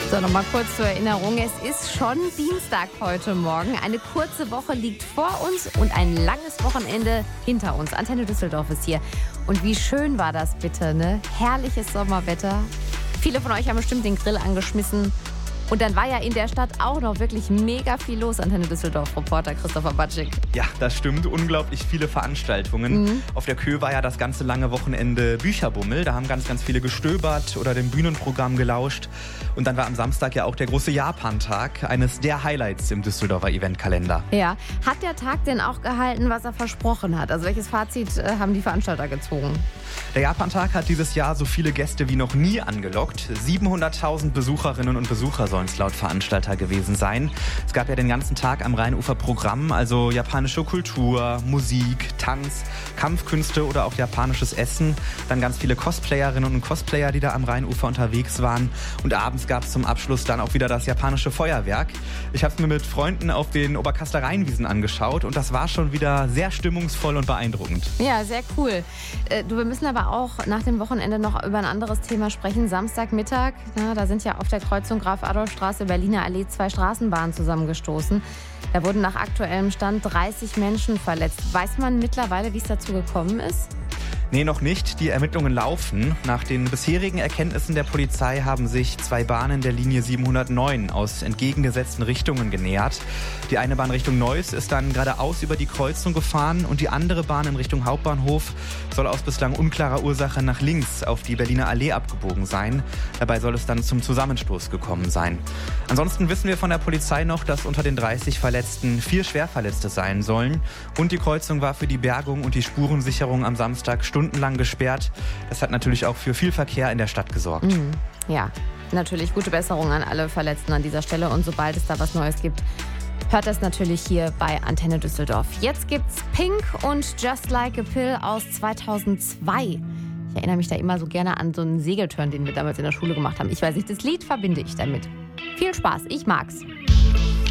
So, nochmal kurz zur Erinnerung. Es ist schon Dienstag heute Morgen. Eine kurze Woche liegt vor uns und ein langes Wochenende hinter uns. Antenne Düsseldorf ist hier. Und wie schön war das bitte, ne? Herrliches Sommerwetter. Viele von euch haben bestimmt den Grill angeschmissen. Und dann war ja in der Stadt auch noch wirklich mega viel los. Antenne Düsseldorf-Reporter Christopher Batschik. Ja, das stimmt. Unglaublich viele Veranstaltungen. Auf der Kö war ja das ganze lange Wochenende Bücherbummel. Da haben ganz viele gestöbert oder dem Bühnenprogramm gelauscht. Und dann war am Samstag ja auch der große Japantag, eines der Highlights im Düsseldorfer Eventkalender. Ja, hat der Tag denn auch gehalten, was er versprochen hat? Also welches Fazit haben die Veranstalter gezogen? Der Japantag hat dieses Jahr so viele Gäste wie noch nie angelockt. 700.000 Besucherinnen und Besucher sollen es laut Veranstalter gewesen sein. Es gab ja den ganzen Tag am Rheinufer Programm, also japanische Kultur, Musik, Tanz, Kampfkünste oder auch japanisches Essen. Dann ganz viele Cosplayerinnen und Cosplayer, die da am Rheinufer unterwegs waren. Und abends gab es zum Abschluss dann auch wieder das japanische Feuerwerk. Ich habe es mir mit Freunden auf den Oberkassler Rheinwiesen angeschaut und das war schon wieder sehr stimmungsvoll und beeindruckend. Ja, sehr cool. Wir müssen aber auch nach dem Wochenende noch über ein anderes Thema sprechen. Samstagmittag, da sind ja auf der Kreuzung Graf-Adolf-Straße, Berliner Allee 2 Straßenbahnen zusammengestoßen. Da wurden nach aktuellem Stand 30 Menschen verletzt. Weiß man mittlerweile, wie es dazu gekommen ist? Nee, noch nicht. Die Ermittlungen laufen. Nach den bisherigen Erkenntnissen der Polizei haben sich 2 Bahnen der Linie 709 aus entgegengesetzten Richtungen genähert. Die eine Bahn Richtung Neuss ist dann geradeaus über die Kreuzung gefahren und die andere Bahn in Richtung Hauptbahnhof soll aus bislang unklarer Ursache nach links auf die Berliner Allee abgebogen sein. Dabei soll es dann zum Zusammenstoß gekommen sein. Ansonsten wissen wir von der Polizei noch, dass unter den 30 Verletzten 4 Schwerverletzte sein sollen. Und die Kreuzung war für die Bergung und die Spurensicherung am Samstag stundenlang gesperrt. Das hat natürlich auch für viel Verkehr in der Stadt gesorgt. Ja, natürlich gute Besserung an alle Verletzten an dieser Stelle. Und sobald es da was Neues gibt, hört das natürlich hier bei Antenne Düsseldorf. Jetzt gibt's Pink und Just Like a Pill aus 2002. Ich erinnere mich da immer so gerne an so einen Segeltörn, den wir damals in der Schule gemacht haben. Ich weiß nicht, das Lied verbinde ich damit. Viel Spaß, ich mag's.